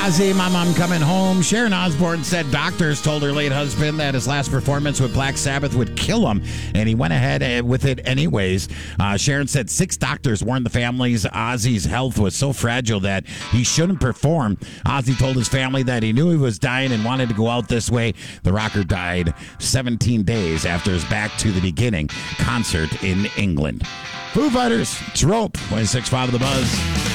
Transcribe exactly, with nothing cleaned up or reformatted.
Ozzy, Mom, I'm Coming Home. Sharon Osbourne said doctors told her late husband that his last performance with Black Sabbath would kill him, and he went ahead with it anyways. Uh, Sharon said six doctors warned the families Ozzy's health was so fragile that he shouldn't perform. Ozzy told his family that he knew he was dying and wanted to go out this way. The rocker died seventeen days after his Back to the Beginning concert in England. Foo Fighters, it's Rope, twenty-six point five of the Buzz.